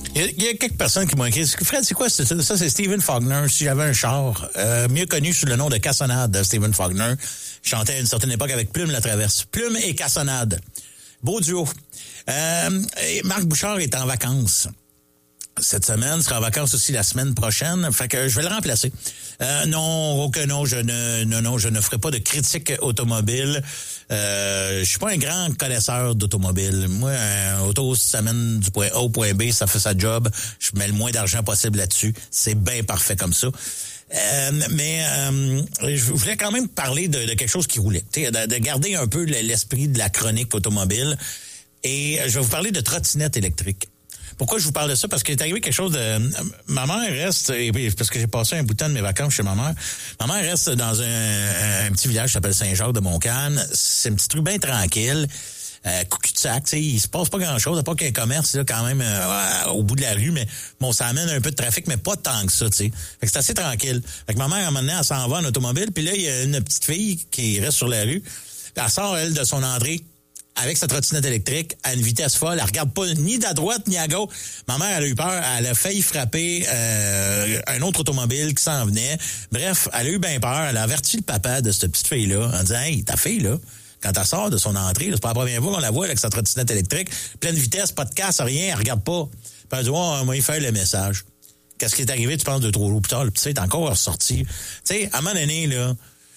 Il y a quelques personnes qui m'ont écrit, Fred, c'est quoi ça? Ça, c'est Stephen Faulkner. Si j'avais un char, mieux connu sous le nom de Cassonade de Stephen Faulkner. Chantait à une certaine époque avec Plume la Traverse. Plume et Cassonade. Beau duo. Marc Bouchard est en vacances cette semaine, sera en vacances aussi la semaine prochaine. Fait que je vais le remplacer. Non, je ne ferai pas de critique automobile. Je suis pas un grand connaisseur d'automobile. Moi, un auto, si ça mène du point A au point B, ça fait sa job. Je mets le moins d'argent possible là-dessus. C'est bien parfait comme ça. Mais je voulais quand même parler de quelque chose qui roulait. De garder un peu l'esprit de la chronique automobile. Et je vais vous parler de trottinettes électriques. Pourquoi je vous parle de ça? Parce qu'il est arrivé quelque chose de... Ma mère reste... Parce que j'ai passé un bout de temps de mes vacances chez ma mère. Ma mère reste dans un petit village qui s'appelle Saint-Jacques de Montcalm. C'est un petit truc bien tranquille. Cul-de-sac, tu sais, il se passe pas grand-chose. À part qu'il y a un commerce, là, quand même, au bout de la rue. Mais bon, ça amène un peu de trafic, mais pas tant que ça, tu sais. Fait que c'est assez tranquille. Fait que ma mère, à un moment donné, elle s'en va en automobile. Puis là, il y a une petite fille qui reste sur la rue. Elle sort, elle, de son entrée avec sa trottinette électrique à une vitesse folle. Elle regarde pas ni à droite ni à gauche. Ma mère, elle a eu peur. Elle a failli frapper un autre automobile qui s'en venait. Bref, elle a eu bien peur. Elle a averti le papa de cette petite fille-là en disant « Hey, ta fille, là, quand elle sort de son entrée, là, c'est pas la première fois qu'on la voit avec sa trottinette électrique, pleine vitesse, pas de casse, rien, elle regarde pas. » Puis elle dit « Oh, moi, il fait le message. » Qu'est-ce qui est arrivé, tu penses, 2-3 jours plus tard, le petit est encore ressorti. Tu sais, à un moment donné, là,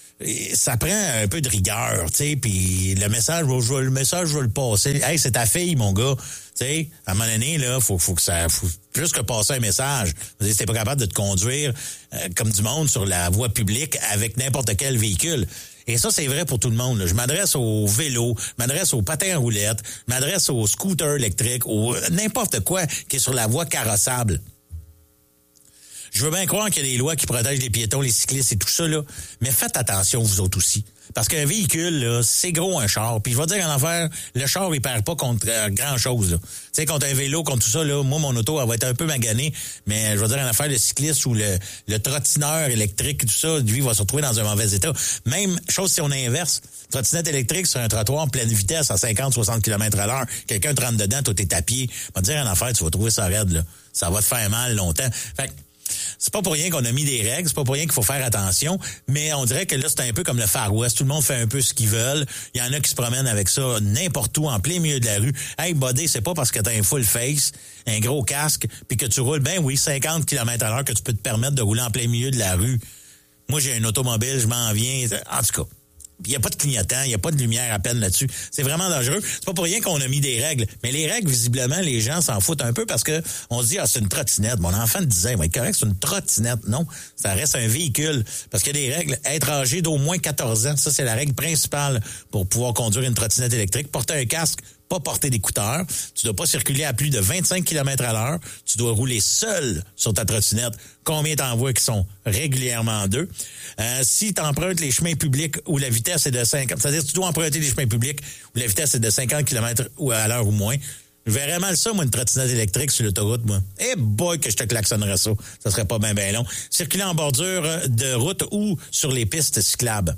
ça prend un peu de rigueur, tu sais, puis le message, je vais le passer. Hey, c'est ta fille, mon gars. Tu sais, à un moment donné, là, faut plus que passer un message. Si t'es pas capable de te conduire comme du monde sur la voie publique avec n'importe quel véhicule. Et ça, c'est vrai pour tout le monde, là. Je m'adresse aux vélos, je m'adresse aux patins à roulettes, je m'adresse aux scooters électriques, n'importe quoi qui est sur la voie carrossable. Je veux bien croire qu'il y a des lois qui protègent les piétons, les cyclistes et tout ça, là. Mais faites attention, vous autres aussi. Parce qu'un véhicule, là, c'est gros un char. Puis je vais dire en affaire, le char, il perd pas contre grand-chose, là. Tu sais, contre un vélo, contre tout ça, là, moi, mon auto, elle va être un peu maganée. Mais je vais dire en affaire, le cycliste ou le trottineur électrique, tout ça, lui, il va se retrouver dans un mauvais état. Même chose si on inverse. Trottinette électrique sur un trottoir en pleine vitesse à 50-60 km/h. Quelqu'un te rentre dedans, toi, t'es à pied. Je vais te dire en affaire, tu vas trouver ça raide, là. Ça va te faire mal longtemps. Fait que, c'est pas pour rien qu'on a mis des règles, c'est pas pour rien qu'il faut faire attention, mais on dirait que là, c'est un peu comme le Far West. Tout le monde fait un peu ce qu'ils veulent. Il y en a qui se promènent avec ça n'importe où, en plein milieu de la rue. Hey, buddy, c'est pas parce que t'as un full face, un gros casque, puis que tu roules, 50 km/h que tu peux te permettre de rouler en plein milieu de la rue. Moi, j'ai un automobile, je m'en viens. En tout cas, il n'y a pas de clignotant, il n'y a pas de lumière à peine là-dessus. C'est vraiment dangereux. C'est pas pour rien qu'on a mis des règles. Mais les règles, visiblement, les gens s'en foutent un peu parce que on se dit, c'est une trottinette. Mon enfant de 10 ans, il va être correct, c'est une trottinette. Non, ça reste un véhicule. Parce qu'il y a des règles. Être âgé d'au moins 14 ans, ça, c'est la règle principale pour pouvoir conduire une trottinette électrique. Porter un casque, pas porter d'écouteurs. Tu dois pas circuler à plus de 25 km/h. Tu dois rouler seul sur ta trottinette. Combien t'en vois qui sont régulièrement deux? Si tu empruntes les chemins publics où la vitesse est de 50, c'est-à-dire que tu dois emprunter les chemins publics où la vitesse est de 50 km à l'heure ou moins, je verrais mal ça, moi, une trottinette électrique sur l'autoroute, moi. Eh boy, que je te klaxonnerais ça. Ça serait pas bien long. Circuler en bordure de route ou sur les pistes cyclables.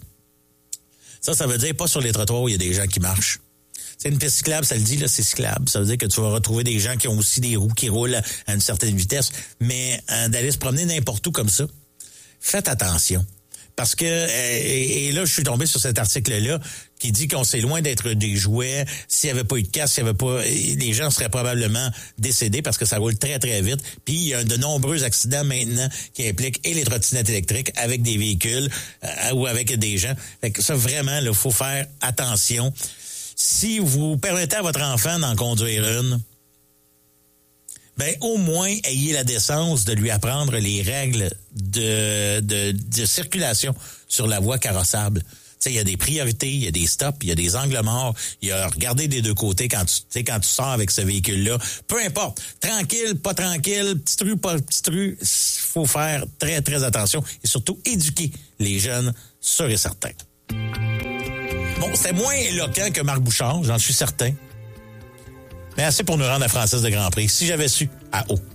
Ça veut dire pas sur les trottoirs où il y a des gens qui marchent. C'est une piste cyclable, ça le dit, là, c'est cyclable. Ça veut dire que tu vas retrouver des gens qui ont aussi des roues qui roulent à une certaine vitesse. Mais d'aller se promener n'importe où comme ça, faites attention. Parce que, et là, je suis tombé sur cet article-là qui dit qu'on c'est loin d'être des jouets. S'il n'y avait pas eu de casque, les gens seraient probablement décédés parce que ça roule très, très vite. Puis, il y a de nombreux accidents maintenant qui impliquent et les trottinettes électriques avec des véhicules ou avec des gens. Fait que ça, vraiment, il faut faire attention. Si vous permettez à votre enfant d'en conduire une, ben au moins ayez la décence de lui apprendre les règles de circulation sur la voie carrossable. Tu sais, il y a des priorités, il y a des stops, il y a des angles morts, il y a regarder des deux côtés quand tu sors avec ce véhicule-là. Peu importe, tranquille, pas tranquille, petite rue, pas petite rue, faut faire très, très attention et surtout éduquer les jeunes, sûr et certain. Bon, c'est moins éloquent que Marc Bouchard, j'en suis certain. Mais assez pour nous rendre à Francis de Grandpré. Si j'avais su, à haut.